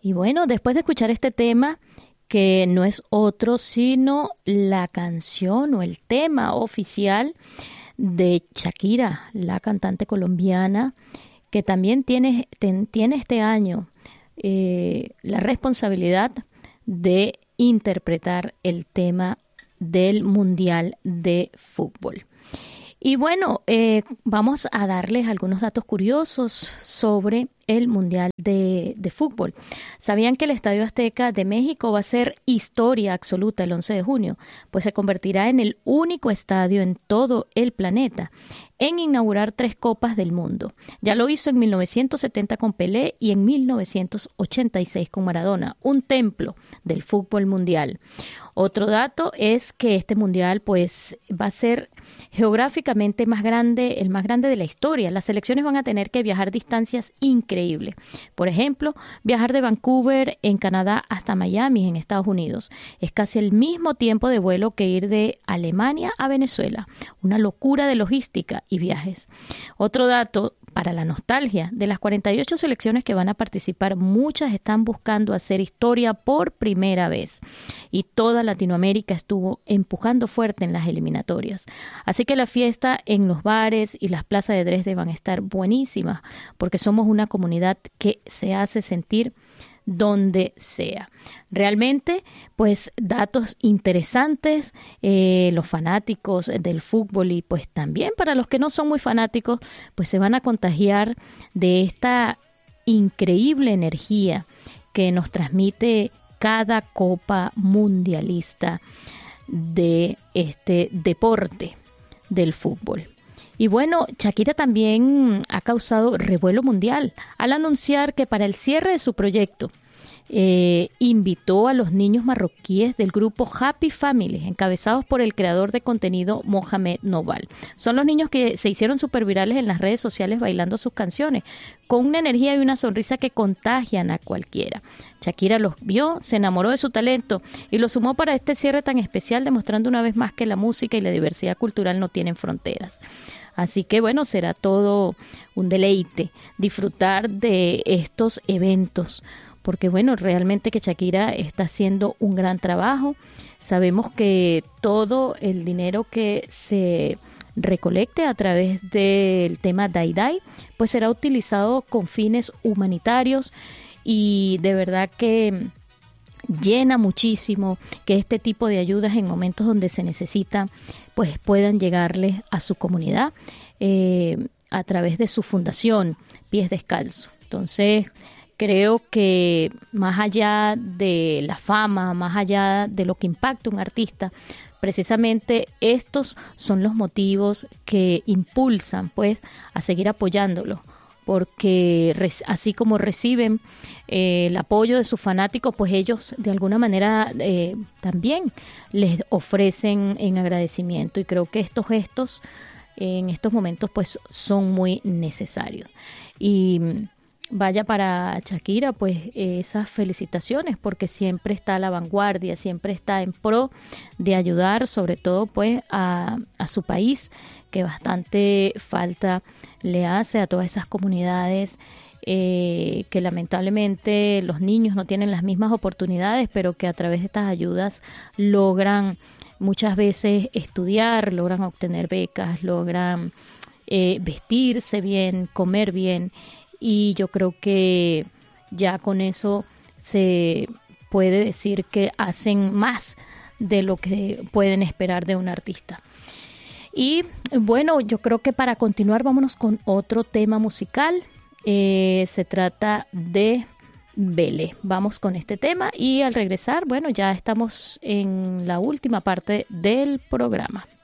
Y bueno, después de escuchar este tema, que no es otro sino la canción o el tema oficial de Shakira, la cantante colombiana, que también tiene este año la responsabilidad de interpretar el tema del Mundial de Fútbol. Y bueno, vamos a darles algunos datos curiosos sobre el Mundial de Fútbol. ¿Sabían que el Estadio Azteca de México va a ser historia absoluta el 11 de junio? Pues se convertirá en el único estadio en todo el planeta en inaugurar 3 Copas del Mundo. Ya lo hizo en 1970 con Pelé y en 1986 con Maradona, un templo del fútbol mundial. Otro dato es que este mundial pues va a ser geográficamente más grande, el más grande de la historia. Las selecciones van a tener que viajar distancias increíbles. Por ejemplo, viajar de Vancouver en Canadá hasta Miami en Estados Unidos. Es casi el mismo tiempo de vuelo que ir de Alemania a Venezuela. Una locura de logística y viajes. Otro dato para la nostalgia, de las 48 selecciones que van a participar, muchas están buscando hacer historia por primera vez y toda Latinoamérica estuvo empujando fuerte en las eliminatorias. Así que la fiesta en los bares y las plazas de Dresde van a estar buenísimas porque somos una comunidad que se hace sentir donde sea. Realmente, pues datos interesantes, los fanáticos del fútbol y pues también para los que no son muy fanáticos, pues se van a contagiar de esta increíble energía que nos transmite cada copa mundialista de este deporte del fútbol. Y bueno, Shakira también ha causado revuelo mundial al anunciar que para el cierre de su proyecto invitó a los niños marroquíes del grupo Happy Family, encabezados por el creador de contenido Mohamed Noval. Son los niños que se hicieron supervirales en las redes sociales bailando sus canciones, con una energía y una sonrisa que contagian a cualquiera. Shakira los vio, se enamoró de su talento y lo sumó para este cierre tan especial, demostrando una vez más que la música y la diversidad cultural no tienen fronteras. Así que bueno, será todo un deleite disfrutar de estos eventos, porque bueno, realmente que Shakira está haciendo un gran trabajo. Sabemos que todo el dinero que se recolecte a través del tema Dai Dai, pues será utilizado con fines humanitarios y de verdad que llena muchísimo que este tipo de ayudas en momentos donde se necesita pues puedan llegarles a su comunidad a través de su fundación Pies Descalzos. Entonces creo que más allá de la fama, más allá de lo que impacta un artista, precisamente estos son los motivos que impulsan pues a seguir apoyándolo, porque así como reciben el apoyo de sus fanáticos, pues ellos de alguna manera también les ofrecen en agradecimiento, y creo que estos gestos en estos momentos pues son muy necesarios. Y vaya para Shakira pues esas felicitaciones, porque siempre está a la vanguardia, siempre está en pro de ayudar sobre todo pues a su país, que bastante falta le hace a todas esas comunidades que lamentablemente los niños no tienen las mismas oportunidades, pero que a través de estas ayudas logran muchas veces estudiar, logran obtener becas, logran vestirse bien, comer bien, y yo creo que ya con eso se puede decir que hacen más de lo que pueden esperar de un artista. Y bueno, yo creo que para continuar vámonos con otro tema musical. Se trata de Vele. Vamos con este tema y al regresar, bueno, ya estamos en la última parte del programa.